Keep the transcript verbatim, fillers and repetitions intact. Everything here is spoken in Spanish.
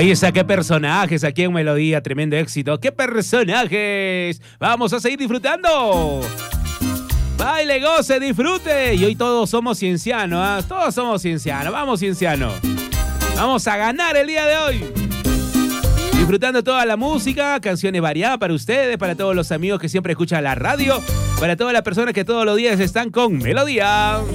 Ahí está, qué personajes aquí en Melodía, tremendo éxito. ¡Qué personajes! Vamos a seguir disfrutando. Baile, goce, disfrute. Y hoy todos somos ciencianos, ¿eh? Todos somos ciencianos. Vamos, cienciano. Vamos a ganar el día de hoy. Disfrutando toda la música, canciones variadas para ustedes, para todos los amigos que siempre escuchan la radio, para todas las personas que todos los días están con Melodía.